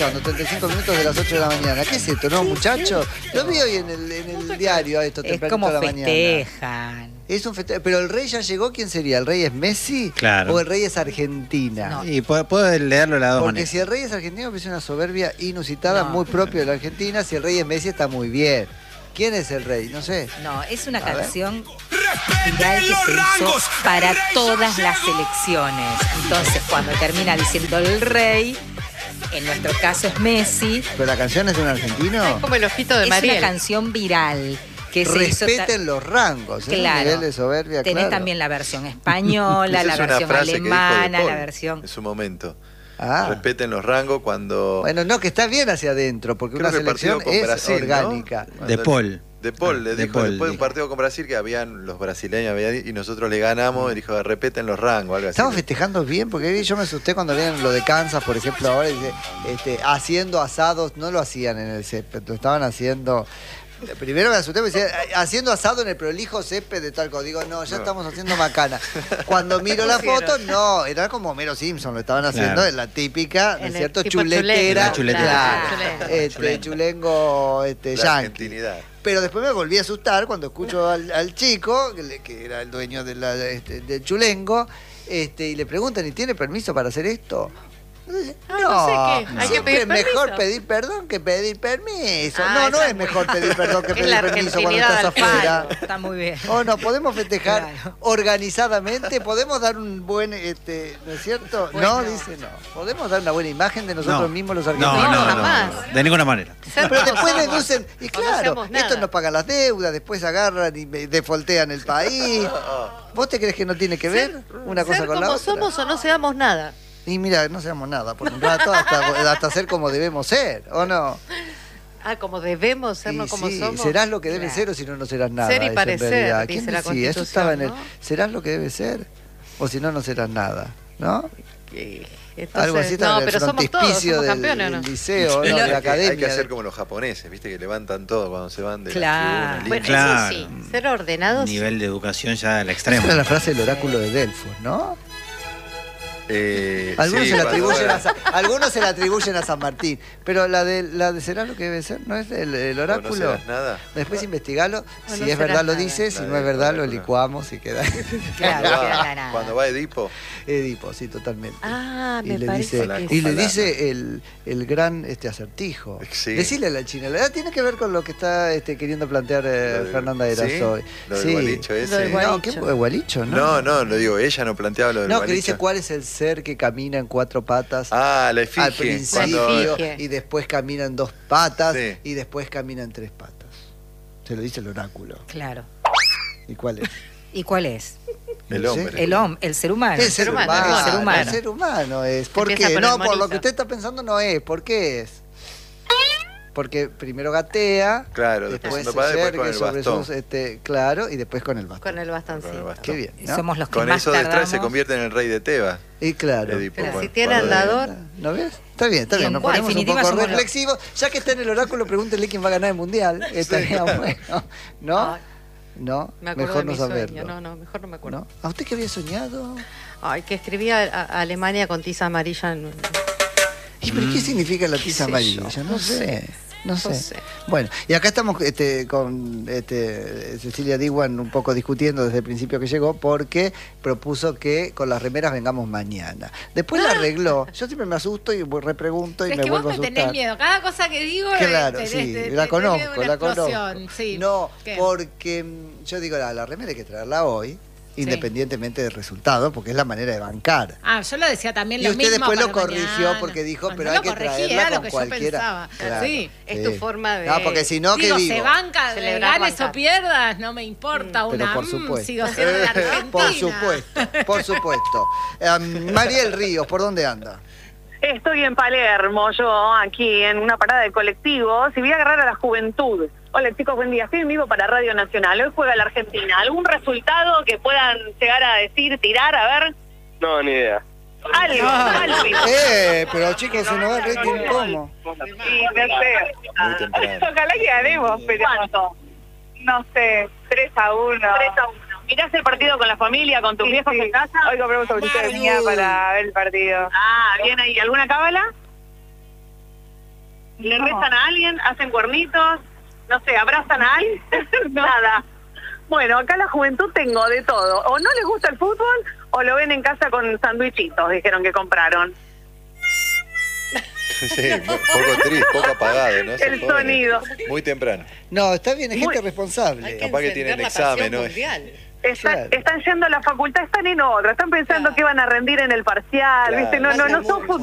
escuchando 35 minutos de las 8 de la mañana. ¿Qué es esto, no, muchachos? Lo vi hoy en el diario a esto, tempranito de la mañana. Es como festejan. Es un festejo. Pero el rey ya llegó, ¿quién sería? ¿El rey es Messi? Claro. ¿O el rey es Argentina? No. Y puedo leerlo de las dos Porque maneras. si el rey es argentino, es una soberbia inusitada, muy propio de la Argentina. Si el rey es Messi, está muy bien. ¿Quién es el rey? No sé. No, es una A ver. canción viral que se hizo para todas las elecciones. Entonces, cuando termina diciendo el rey, en nuestro caso es Messi, ¿Pero la canción es de un argentino? Como el ojito de es Mariel. una canción viral que se hizo. Respeten los rangos, ¿eh? Claro. Un nivel de soberbia, Tenés claro. también la versión española, Esa la es una versión frase que dijo De alemana, Paul la versión. en su momento. Ah. Respeten los rangos cuando... Bueno, no, que está bien hacia adentro, porque Creo una que el partido selección con es Brasil, ¿no? orgánica. De Paul. De Paul, le De dijo Paul, después de un dijo. partido con Brasil que habían los brasileños y nosotros le ganamos, y dijo, respeten los rangos, algo así. Estamos festejando bien, porque yo me asusté cuando vieron lo de Kansas, por ejemplo, ahora dice, haciendo asados, no lo hacían en el césped, lo estaban haciendo. Primero me asusté, porque decía, haciendo asado en el prolijo césped de Talco. Digo, no, ya estamos haciendo macana. Cuando miro la foto, no, era como Homero Simpson, lo estaban haciendo Claro. en la típica, ¿no es En el cierto? tipo Chuletera. chulengo. Claro, Chulengo. chulengo, La yankee. argentinidad. Pero después me volví a asustar cuando escucho al chico, que era el dueño de del chulengo, y le preguntan, ¿y tiene permiso para hacer esto? No sé qué. Hay que siempre pedir es mejor permiso. pedir perdón que pedir permiso. Ah, no esa es es muy- mejor pedir perdón que Es pedir la permiso cuando argentinidad estás al palo. afuera. Está muy bien. O no, podemos festejar Claro. organizadamente, podemos dar un buen, ¿no es cierto? Bueno. No, dice no. Podemos dar una buena imagen de nosotros No. mismos los No, argentinos. no, no, jamás. de ninguna manera. Ser Pero como después somos. deducen, y O no claro, seamos nada. estos no pagan las deudas, después agarran y defoltean el país. ¿Vos te crees que no tiene que ver una cosa Ser con la como otra? somos o no seamos nada. Y mira, no seamos nada por un rato hasta ser como debemos ser, ¿o no? Ah, como debemos ser, Y no como sí, somos. serás lo que debes Claro. ser o si no, no serás nada. Ser y eso en parecer, realidad. dice ¿Quién la decía? Eso Constitución, estaba en el... ¿no? ¿Serás lo que debes ser? O si no, no serás nada, ¿no? Entonces, Algo así estaba no, en el pero somos todos, frontispicio somos del campeones, ¿o no? liceo, ¿no? Hay de que- la academia. Hay que hacer como los japoneses, viste, que levantan todo cuando se van de Claro. la tribuna. Bueno, Claro. eso sí, ser ordenados. Nivel de educación ya al Esa extremo. era la frase del oráculo de Delfos, ¿no? Algunos, Sí, se la cuando- atribuyen algunos se la atribuyen a San Martín, pero la de será lo que debe ser, ¿no es el ¿O no oráculo? serás nada? Después investigalo, O si no es verdad serás lo nada. dice, si La no es del verdad lo oráculo. licuamos y queda Claro, Cuando queda va- nada. Cuando va Edipo, Edipo, sí, totalmente. Ah, Y me le parece dice, que y le Ojalá. dice el gran acertijo. Sí. Decirle a la china, la verdad tiene que ver con lo que está queriendo plantear Lo del- Fernanda ¿sí? Erasoy. Lo del gualicho ese. Lo del No, gualicho. qué gualicho, ¿no? No, lo digo, ella no planteaba lo del No, que gualicho. dice cuál es el ser que camina en cuatro patas Ah, la al efigie. principio La efigie. y después camina en dos patas Sí. y después camina en tres patas. Se lo dice el oráculo. Claro. ¿Y cuál es? ¿Y cuál es? El No sé. hombre. El ser humano. El ser humano. el ser humano. El ser humano es. ¿Por Empieza qué? por el No, por lo monito. que usted está pensando no es. ¿Por qué es? Porque primero gatea, Claro, después después se después con yergue el sobre bastón. sus, claro, y después con el bastón. con el bastoncito. Con el bastón. Qué bien, Y ¿no? somos los que Con más eso detrás tardamos. se convierte en el rey de Tebas. Y claro. Edipo. Pero Cuando- si tiene cuando- andador. ¿No ves? Está bien, Y nos en ponemos un definitiva poco somos los- reflexivos. Ya que está en el oráculo, pregúntele quién va a ganar el mundial. Estaría bueno. ¿no? Ay, No, me acuerdo mejor de no mi saberlo. sueño. No, mejor no me acuerdo. ¿No? ¿A usted qué había soñado? Ay, que escribía a Alemania con tiza amarilla. ¿Y pero qué significa la tiza sé amarilla? yo? No sé. No sé. No sé. Bueno, y acá estamos con Cecilia Diwan un poco discutiendo desde el principio que llegó porque propuso que con las remeras vengamos mañana. Después la arregló. Yo siempre me asusto y repregunto y Es me que vos vuelvo a me asustar. tenés miedo. Cada cosa que digo Claro, te- sí, te- la te- conozco, tiene una la conozco. explosión, sí. No, ¿Qué? porque yo digo, la remera hay que traerla hoy, independientemente del resultado, porque es la manera de bancar. Ah, yo lo decía también Y lo usted mismo después lo para corrigió mañana. porque dijo, No, pero no hay lo que corregí, traerla era lo con que cualquiera. yo pensaba. Claro. Sí. Es tu forma de. No, porque si no, Digo, ¿qué se digo? banca, Celebrar ganes bancar. o pierdas, no me importa Pero una. por supuesto. Sigo siendo de Argentina. Por supuesto, por supuesto. Mariel Ríos, ¿por dónde anda? Estoy en Palermo, yo aquí en una parada de colectivos y voy a agarrar a la juventud. Hola chicos, buen día. Estoy en vivo para Radio Nacional. Hoy juega la Argentina. ¿Algún resultado que puedan llegar a decir, tirar? A ver. No, ni idea. Algo. Pero chicos, se nos va el rating, ¿cómo? Sí, no sé. Muy temprano. Ojalá que ganemos, pero... ¿Cuánto? No sé, 3-1. 3-1. ¿Mirás el partido con la familia, con tus viejos en casa? Hoy compramos un bolsito de niña para ver el partido. Ah, bien ahí. ¿Alguna cábala? ¿Le rezan a alguien? ¿Hacen cuernitos? No sé, ¿abrazan a alguien? Nada. Bueno, acá la juventud tengo de todo. O no les gusta el fútbol o lo ven en casa con sandwichitos, dijeron que compraron. Sí, poco triste, poco apagado, ¿no? El sonido. Muy temprano. No, está bien, es gente Muy- responsable. Capaz que tienen examen, ¿no? Claro. Están yendo a la facultad, están en otra, están pensando que van a rendir en el parcial, Claro. ¿viste? No son